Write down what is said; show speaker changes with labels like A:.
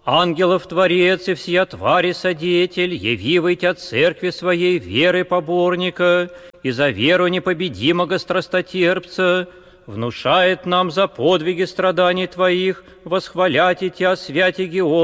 A: ангелов Творец и всея твари Содетель, явивый Тя церкви своей веры поборника и за веру непобедимого страстотерпца, внушает нам за подвиги страданий Твоих восхвалять и Тя, святиги